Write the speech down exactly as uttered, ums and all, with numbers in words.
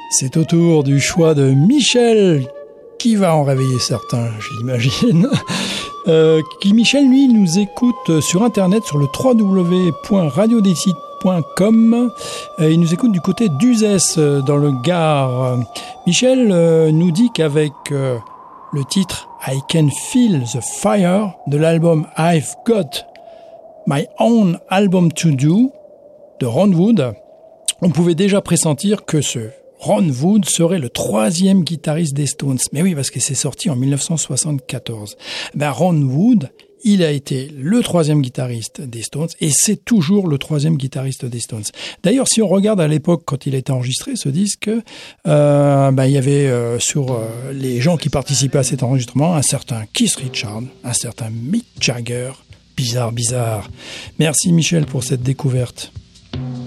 C'est au tour du choix de Michel, qui va en réveiller certains, j'imagine. Euh, qui, Michel, lui, nous écoute sur Internet, sur le w w w point radio décide point com. Euh, il nous écoute du côté d'Uzès, euh, dans le Gard. Michel euh, nous dit qu'avec euh, le titre « I Can Feel the Fire » de l'album « I've Got My Own Album to Do » de Ron Wood, on pouvait déjà pressentir que ce Ron Wood serait le troisième guitariste des Stones. Mais oui, parce que c'est sorti en dix-neuf cent soixante-quatorze. Ben, Ron Wood, il a été le troisième guitariste des Stones et c'est toujours le troisième guitariste des Stones. D'ailleurs, si on regarde à l'époque, quand il a été enregistré, ce disque, euh, ben, il y avait euh, sur euh, les gens qui participaient à cet enregistrement un certain Keith Richards, un certain Mick Jagger. Bizarre, bizarre. Merci Michel pour cette découverte.